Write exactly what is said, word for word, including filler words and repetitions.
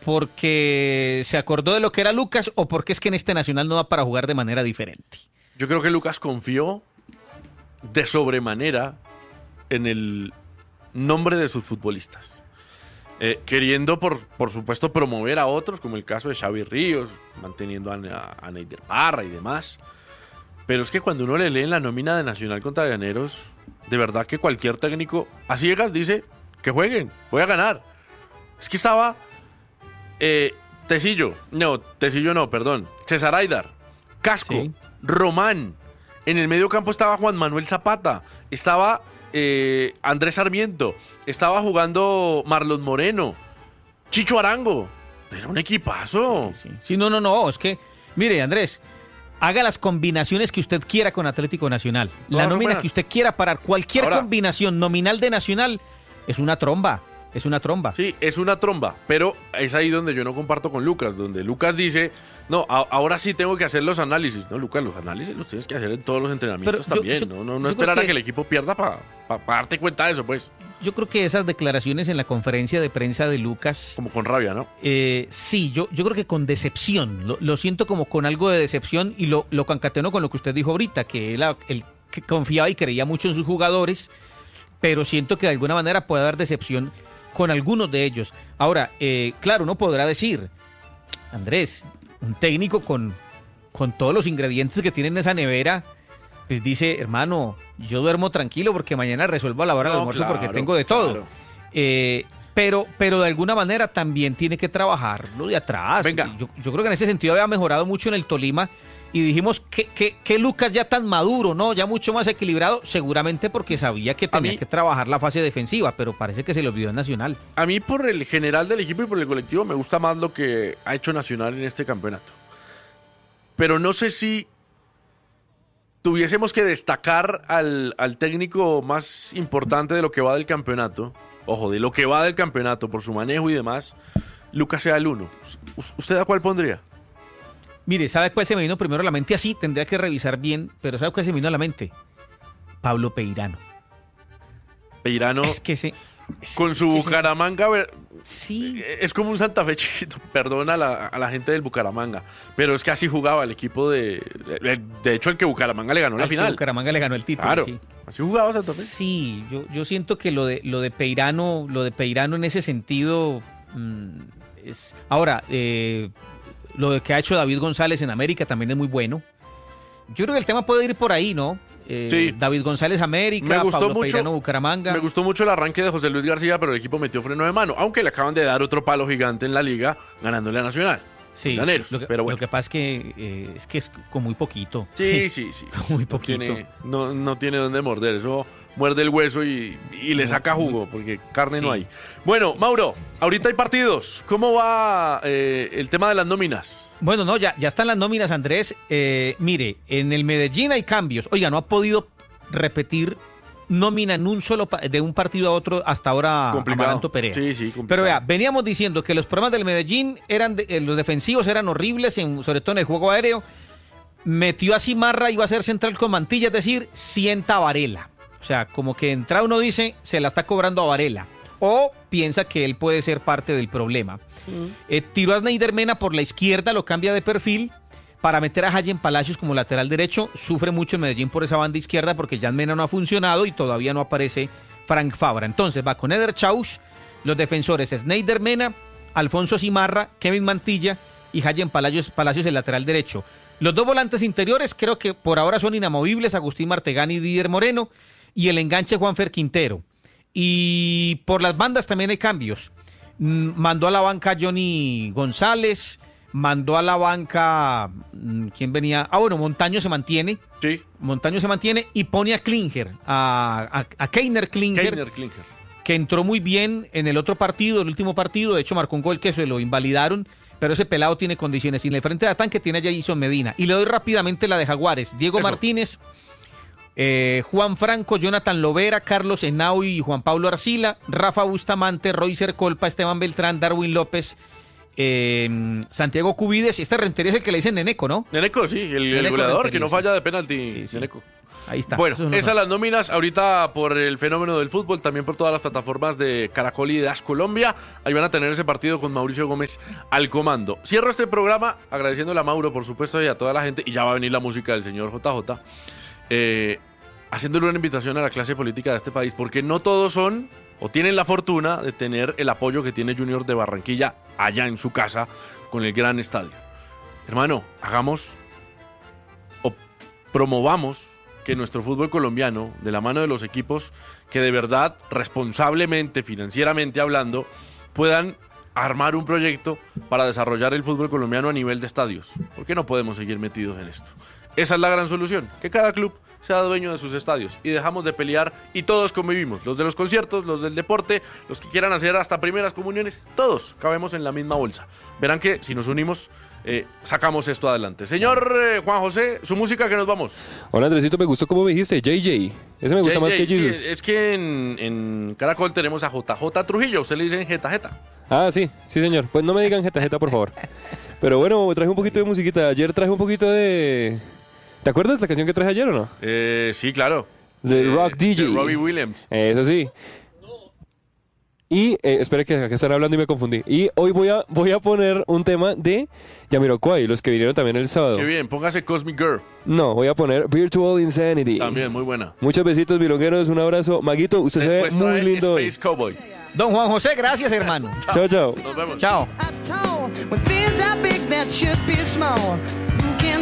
porque se acordó de lo que era Lucas o porque es que en este Nacional no da para jugar de manera diferente? Yo creo que Lucas confió de sobremanera en el nombre de sus futbolistas. Eh, queriendo, por, por supuesto, promover a otros, como el caso de Xavi Ríos, manteniendo a, a, a Neider Parra y demás. Pero es que cuando uno le lee en la nómina de Nacional contra Llaneros, de verdad que cualquier técnico a ciegas dice que jueguen, voy a ganar. Es que estaba eh, Tecillo, no, Tecillo no, perdón, César Aidar, Casco, sí. Román, en el medio campo estaba Juan Manuel Zapata, estaba eh, Andrés Sarmiento, estaba jugando Marlon Moreno, Chicho Arango, era un equipazo. Sí, sí. sí no, no, no, es que, mire Andrés, haga las combinaciones que usted quiera con Atlético Nacional. La Todas nómina que usted quiera parar, cualquier Ahora, combinación nominal de Nacional es una tromba. Es una tromba. Sí, es una tromba, pero es ahí donde yo no comparto con Lucas, donde Lucas dice, no, a, ahora sí tengo que hacer los análisis. No, Lucas, los análisis los tienes que hacer en todos los entrenamientos pero también, yo, yo, no, no, no esperar que, a que el equipo pierda para pa, pa darte cuenta de eso, pues. Yo creo que esas declaraciones en la conferencia de prensa de Lucas... Como con rabia, ¿no? Eh, sí, yo, yo creo que con decepción, lo, lo siento como con algo de decepción y lo, lo concateno con lo que usted dijo ahorita, que él, él que confiaba y creía mucho en sus jugadores, pero siento que de alguna manera puede haber decepción con algunos de ellos. Ahora, eh, claro, uno podrá decir, Andrés, un técnico con, con todos los ingredientes que tiene en esa nevera, pues dice, hermano, yo duermo tranquilo porque mañana resuelvo a la hora del no, almuerzo claro, porque tengo de todo. Claro. Eh, pero, pero de alguna manera también tiene que trabajar lo de atrás. Venga. Yo, yo creo que en ese sentido había mejorado mucho en el Tolima y dijimos que, que, que Lucas ya tan maduro, ¿no? Ya mucho más equilibrado, seguramente porque sabía que tenía mí, que trabajar la fase defensiva, pero parece que se le olvidó en Nacional. A mí por el general del equipo y por el colectivo me gusta más lo que ha hecho Nacional en este campeonato. Pero no sé si tuviésemos que destacar al, al técnico más importante de lo que va del campeonato, ojo, de lo que va del campeonato, por su manejo y demás, Lucas sea el uno. ¿Usted a cuál pondría? Mire, ¿sabe cuál se me vino primero a la mente? Así, tendría que revisar bien, pero ¿sabe cuál se me vino a la mente? Pablo Peirano. Peirano, es que se, es, con su es Bucaramanga, se, sí. es como un Santa Fe chiquito, perdona a la, a la gente del Bucaramanga, pero es que así jugaba el equipo de... De, de hecho, el que Bucaramanga le ganó la final. Bucaramanga le ganó el título, claro, sí. Así jugaba Santa Fe. Sí, yo, yo siento que lo de, lo de Peirano, lo de Peirano en ese sentido mmm, es... Ahora, eh... lo que ha hecho David González en América también es muy bueno. Yo creo que el tema puede ir por ahí, ¿no? Eh, sí. David González América, me gustó Pablo mucho, Peirano Bucaramanga. Me gustó mucho el arranque de José Luis García, pero el equipo metió freno de mano, aunque le acaban de dar otro palo gigante en la liga, ganándole a Nacional. Sí, Llaneros, lo, que, pero bueno. lo que pasa es que, eh, es que es con muy poquito. Sí, sí, sí. muy poquito. No tiene, no, no tiene dónde morder, eso muerde el hueso y, y le saca jugo, porque carne sí. no hay. Bueno, Mauro, ahorita hay partidos. ¿Cómo va eh, el tema de las nóminas? Bueno, no, ya, ya están las nóminas, Andrés. Eh, mire, en el Medellín hay cambios. Oiga, no ha podido repetir nómina en un solo pa- de un partido a otro hasta ahora Amaranto Perea. Sí, sí, complicado. Pero vea, veníamos diciendo que los problemas del Medellín eran de, eh, los defensivos eran horribles, en, sobre todo en el juego aéreo. Metió a Cimarra, iba a ser central con Mantilla, es decir, sienta a Varela. O sea, como que entra uno dice, se la está cobrando a Varela. O piensa que él puede ser parte del problema. Uh-huh. Eh, tiró a Neider Mena por la izquierda, lo cambia de perfil para meter a Hayen Palacios como lateral derecho. Sufre mucho el Medellín por esa banda izquierda porque Jan Mena no ha funcionado y todavía no aparece Frank Fabra. Entonces va con Eder Chauch, los defensores es Neider Mena, Alfonso Cimarra, Kevin Mantilla y Hayen Palacios, Palacios el lateral derecho. Los dos volantes interiores creo que por ahora son inamovibles, Agustín Martegani y Didier Moreno, y el enganche Juanfer Quintero. Y por las bandas también hay cambios. Mm, mandó a la banca Johnny González, mandó a la banca, ¿quién venía? Ah, bueno, Montaño se mantiene. Sí. Montaño se mantiene y pone a Klinger, a, a, a Keiner Klinger, Keiner Klinger, que entró muy bien en el otro partido, el último partido. De hecho, marcó un gol que se lo invalidaron, pero ese pelado tiene condiciones. Y en el frente de ataque tiene a Jason Medina. Y le doy rápidamente la de Jaguares. Diego Eso. Martínez, eh, Juan Franco, Jonathan Lovera, Carlos Henao y Juan Pablo Arcila, Rafa Bustamante, Roycer Colpa, Esteban Beltrán, Darwin López eh, Santiago Cubides, y este Rentería es el que le dicen Neneco, ¿no? Neneco, sí, el, el Neneco goleador Rentería, que no sí. falla de penalti. Sí, sí. Neneco. Ahí está. Bueno, Eso no esas son. las nóminas ahorita por el fenómeno del fútbol, también por todas las plataformas de Caracol y de As Colombia. Ahí van a tener ese partido con Mauricio Gómez al comando. Cierro este programa agradeciéndole a Mauro, por supuesto, y a toda la gente, y ya va a venir la música del señor J J, eh, haciéndole una invitación a la clase política de este país, porque no todos son o tienen la fortuna de tener el apoyo que tiene Junior de Barranquilla allá en su casa con el gran estadio. Hermano, hagamos o promovamos que nuestro fútbol colombiano, de la mano de los equipos que de verdad, responsablemente, financieramente hablando, puedan armar un proyecto para desarrollar el fútbol colombiano a nivel de estadios. ¿Por qué no podemos seguir metidos en esto? Esa es la gran solución, que cada club sea dueño de sus estadios y dejamos de pelear y todos convivimos, los de los conciertos, los del deporte, los que quieran hacer hasta primeras comuniones, todos cabemos en la misma bolsa. Verán que si nos unimos, eh, sacamos esto adelante. Señor eh, Juan José, su música, que nos vamos. Hola Andresito, me gustó como me dijiste, J J. Ese me gusta J J, más que sí, Jesus. es que en, en Caracol tenemos a J J Trujillo, usted le dicen Jeta Jeta. Ah, sí, sí señor. Pues no me digan jeta jeta, por favor. Pero bueno, traje un poquito de musiquita. Ayer traje un poquito de... ¿Te acuerdas la canción que traje ayer o no? Eh, sí, claro. De Eh, Rock D J. De Robbie Williams. Eso sí. Y, eh, espera que acá están hablando y me confundí. Y hoy voy a, voy a poner un tema de Jamiroquai, los que vinieron también el sábado. Qué bien, póngase Cosmic Girl. No, voy a poner Virtual Insanity. También, muy buena. Muchos besitos, milongueros, un abrazo. Maguito, usted Después se ve muy trae lindo hoy. Space Cowboy. Don Juan José, gracias, hermano. Chao, chao. Nos vemos. Chao. I'm tall. When things are big that should be small.